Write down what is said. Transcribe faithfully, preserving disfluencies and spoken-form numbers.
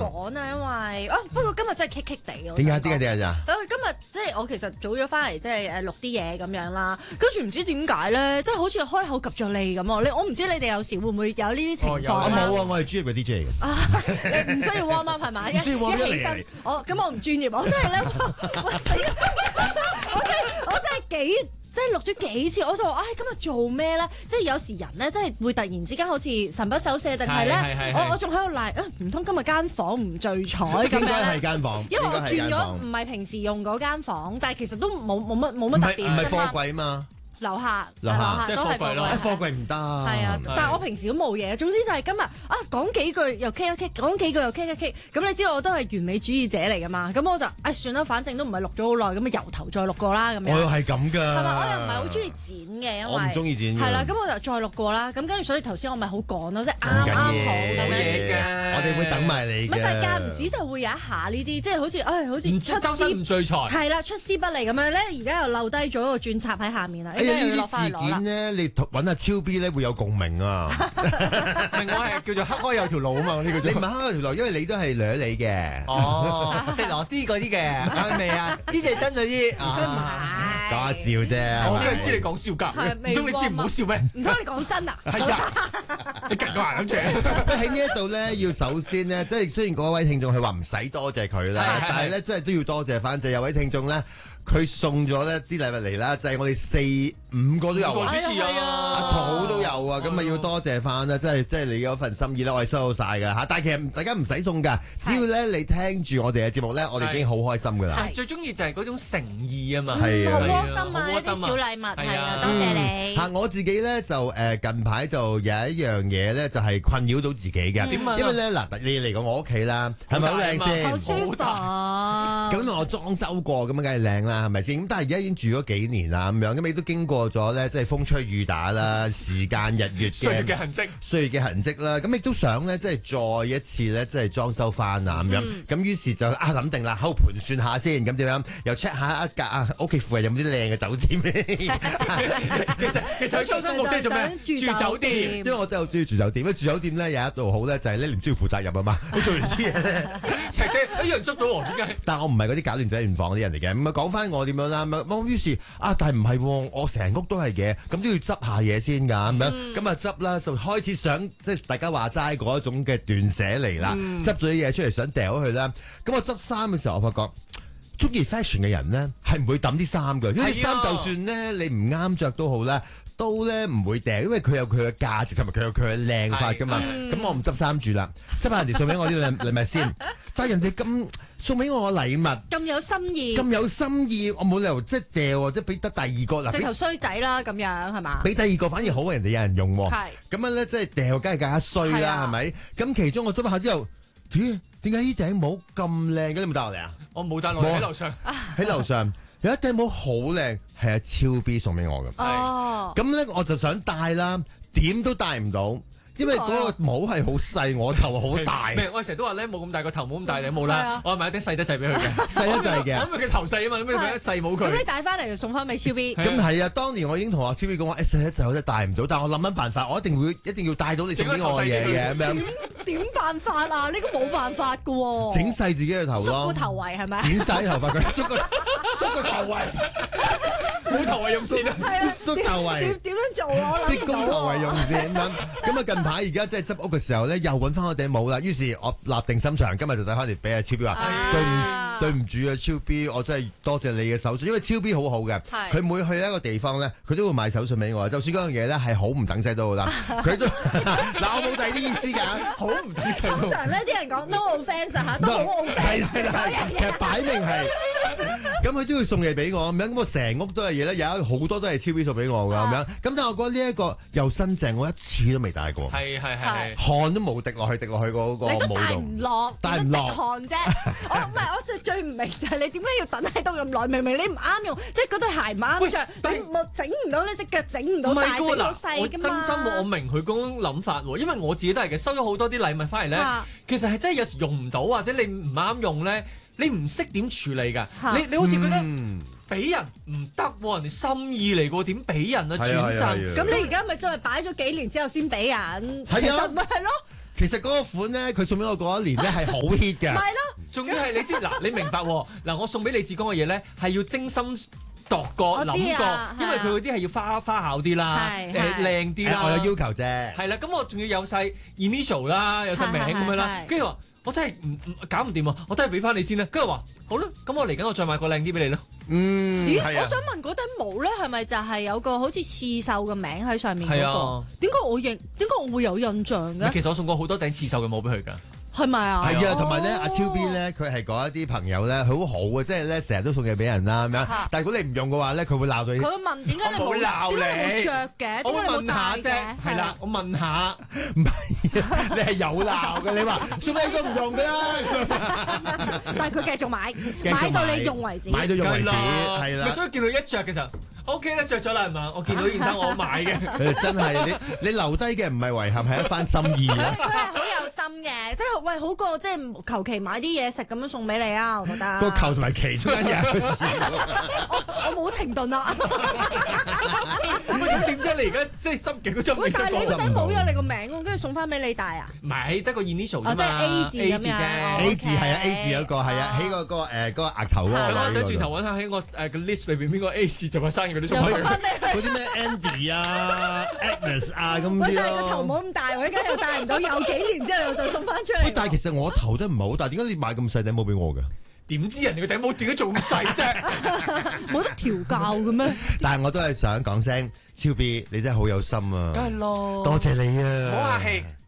趕啊，因為啊，不過今日真係棘棘地啊。 點解？點解？點解咋？ 今日即係我其實早咗翻嚟，即係誒錄啲嘢咁樣啦。跟住唔知點解咧，即係好似開口及咗你咁啊！你我唔知你哋有時會唔會有呢啲情況啊？冇啊，我係專業嘅 D J 嘅。 你唔需要 warm up 係嘛？一一起身，我咁我唔專業，我真係咧，我真係我真係幾。即係錄咗幾次，我就話：唉，今日做咩咧？即係有時人咧，即係會突然之間好似神不守舍，定係咧？我我仲喺度賴，唔通今日間房唔聚財咁樣？應該係間房， 因為我轉咗唔係平時用嗰間房，但係其實都冇冇乜冇乜特別。 唔係貨櫃嘛？ 樓下， 樓下都係貨櫃。 貨櫃唔得。 係啊，但係我平時都冇嘢。總之就係今日啊，講幾句又傾一傾，講幾句又傾一傾。咁你知道我都係完美主義者嚟㗎嘛？咁我就唉算啦，反正都唔係錄咗好耐，咁啊由頭再錄過啦咁樣。 我又係咁㗎。 係咪？我又唔係好中意剪嘅，因為我唔中意剪。 係啦，咁我就再錄過啦。咁跟住所以頭先我咪好趕咯，即係啱啱好咁樣時間。 我哋會等埋你嘅。 但係間唔時就會有一下呢啲，即係好似唉，好似出周身唔聚財。 係啦，出師不利咁樣咧，而家又漏低咗個轉插喺下面啦。 哎呀，呢啲事件咧，你揾阿超 B 咧會有共鳴啊！ 另外係叫做黑開有條路啊嘛，呢個你唔係黑開條路，因為你都係掠你嘅。 哦，迪羅斯嗰啲嘅，係咪啊？呢啲係真嗰啲。 講下笑啫。 我真係知你講笑㗎，唔通你知唔好笑咩？ 唔通你講真啊？ 係啊，你勁我諗住。 喺呢一度咧，要首先咧，即係雖然嗰位聽眾佢話唔使多謝佢啦，但係咧，真係都要多謝翻，就有位聽眾咧。佢送咗呢啲禮物嚟啦，就係、是、我哋四五個都有啊， 主持啊， 阿桃都有啊，咁咪要多謝翻啦，即係即係你嗰份心意啦，我哋收到晒㗎嚇。但係其實大家唔使送㗎，只要咧你聽住我哋嘅節目咧，我哋已經好開心㗎啦。 最中意就係嗰種誠意啊嘛， 係啊， 好窩心啊，一啲小禮物係啊，多謝你。 嚇我自己咧就誒近排就有一樣嘢咧，就係困擾到自己嘅。點啊？因為咧嗱，你嚟過我屋企啦，係咪好靚先？ 好舒服。 咁我裝修過，咁梗係靚啦，係咪先？咁但係而家已經住咗幾年啦，咁樣咁你都經過咗咧，即係風吹雨打啦，時間日月嘅歲月嘅痕跡， 歲月嘅痕跡啦。咁亦都想咧，即係再一次咧，即係裝修翻啊咁樣。咁於是就啊諗定啦，喺度盤算下先，咁點樣又 check 下一格啊屋企附近有冇啲靚嘅酒店。 其實其實裝修目的做咩？住酒店。 因為我真係好中意住酒店，因為住酒店咧有一度好咧，就係咧你唔中意負責任啊嘛。你做完啲嘢咧， 一樣執咗喎，點解？ 但係我唔係嗰啲搞亂仔亂房啲人嚟嘅。咁啊講翻我點樣啦？咁於是啊，但係唔係，我成屋都係嘅，咁都要執下嘢先㗎，咁樣咁啊執啦，就開始想即係大家話齋嗰一種嘅斷捨離啦，執咗啲嘢出嚟想掉咗佢啦。咁我執衫嘅時候，我發覺中意 fashion 嘅人咧係唔會抌啲衫㗎，因為啲衫就算咧你唔啱着都好啦，都咧唔會掉，因為佢有佢嘅價值同埋佢有佢嘅靚法㗎嘛。咁我唔執衫住啦，執下人哋送俾我啲禮禮物先。但係人哋咁送俾我嘅禮物咁有心意， 咁有心意，我冇理由即係掉或者俾得第二個嗱， 直頭衰仔啦咁樣係嘛？ 俾第二個反而好，人哋有人用喎。 係咁樣咧，即係掉，梗係更加衰啦，係咪？咁其中我執下之後，咦？點解呢頂帽咁靚嘅？你有冇帶落嚟啊？ 我冇帶落嚟喺樓上， 喺樓上有一頂帽好靚，係阿超 B 送俾我嘅。 哦， 咁咧我就想戴啦，點都戴唔到。因為嗰個帽係好細，我頭好大。 咩？我成日都話咧，冇咁大個頭，冇咁大頂帽啦。我買一頂細得滯俾佢嘅， 細得滯嘅。 咁佢頭細啊嘛，咁你俾一細帽佢。 咁你帶翻嚟就送翻俾超 B。 咁係啊，當年我已經同阿超 B 講話，誒細得滯我真係戴唔到，但係我諗緊辦法，我一定會一定要帶到你送俾我嘅嘢嘅咁樣。 點點辦法啊？呢個冇辦法㗎喎。 整細自己嘅頭咯。 縮個頭圍係咪？ 剪曬頭髮佢，縮個縮個頭圍。 冇頭圍用線啊！ 縮頭圍點點樣做啊？ 即公頭圍用線咁樣。咁啊近排而家即係執屋嘅時候咧，又揾翻我頂帽啦。於是，我立定心腸，今日就帶翻嚟俾阿超 B 話：對唔對唔住啊，超 B，我真係多謝你嘅手信，因為超 B 好好嘅。佢每去一個地方咧，佢都會買手信俾我。就算嗰樣嘢咧係好唔等使都好啦，佢都嗱我冇第二啲意思㗎，好唔等使。 通常咧啲人講 no offence 嚇，都好 offence。 係係係，其實擺明係。咁佢都要送嘢俾我咁樣，咁我成屋都係嘢咧，有好多都係超 B 送俾我㗎咁樣。咁但係我覺得呢一個又新淨，我一次都未戴過。 係係係， 汗都冇滴落去，滴落去嗰個帽度。 你都戴唔落， 戴唔落汗啫。我唔係，我最最唔明就係你點解要等喺度咁耐？明明你唔啱用，即係嗰對鞋唔啱着，你冇整唔到呢隻腳，整唔到大，整到細㗎嘛。 我真心我明佢嗰種諗法喎，因為我自己都係嘅，收咗好多啲禮物翻嚟咧，其實係真係有時用唔到，或者你唔啱用咧。你唔識點處理㗎？你你好似覺得俾人唔得喎，人哋心意嚟喎，點俾人啊轉贈？ 咁你而家咪真係擺咗幾年之後先俾人？ 係啊， 咪係咯。 其實嗰個款咧，佢送俾我嗰一年咧係好 hit 嘅。 咪咯， 仲要係你知嗱，你明白喎嗱，我送俾李志剛嘅嘢咧係要精心度過我知諗過啊， 因為佢嗰啲係要花花巧啲啦，誒係係靚啲啦， 我有要求啫。 係啦，咁我仲要有晒 initial 啦，有晒名咁樣啦，跟住話我真係唔唔搞唔掂啊，我都係俾翻你先啦。跟住話好啦，咁我嚟緊我再買個靚啲俾你咯。 嗯， 咦？ 係啊我想問嗰頂帽咧，係咪就係有個好似刺繡嘅名喺上面嗰係啊個？點解我認？點解我會有印象嘅？ 其實我送過好多頂刺繡嘅帽俾佢㗎。 係咪啊？ 係啊，同埋咧， 哦阿超 B 咧，佢係嗰一啲朋友咧，好好嘅，即係咧成日都送嘢俾人啦咁樣。但係如果你唔用嘅話咧，佢會鬧到你。 佢會問點解你我冇鬧你點解你冇着嘅？ 我會點解你冇問下啫戴嘅？， 係啦，我問下。 唔係，你係有鬧嘅。你話送俾你都唔用㗎啦。 但係佢繼續買， 續買到你用為止。 買到用為止， 梗係啦。 咪所以見到一着嘅時候，OK 啦，着咗啦係嘛？我見到呢件衫我買嘅。 誒真係你你留低嘅唔係遺憾，係一番心意佢啊！ 佢係好有心嘅，即係喂好過即係求其買啲嘢食咁樣送俾你啊！我覺得個球同埋旗中間有一個字。 我冇停頓啦。 咁點啫？你而家即係執極都執唔喂， 出但係你個嗰頂冇咗你個名喎，跟住送翻俾你戴啊？ 唔係得個 initial 啫嘛哦即係 A 字咁樣啫。 哦 A 字係啊 OK A 字嗰個係啊，喺個個誒嗰個額頭嗰個係咯， 位嗰度。 即係轉頭揾下喺我誒個 list 裏邊邊個 A 字就係生日嗰啲送又俾佢。 送翻俾你。 嗰啲咩 Andy 啊、Agnes 啊咁喂， 啲但係個頭咯。 冇咁大，我而家又戴唔到，有幾年之後又再送翻出嚟喎。 喂，但係其實我頭真係唔係好大，點解你買咁細頂帽俾我嘅？ 點知人哋個頂帽點解做咁細啫？ 冇得調教嘅咩？ 但係我都係想講聲，超 B 你真係好有心啊！ 梗係咯， 多謝你啊！ 唔好客氣。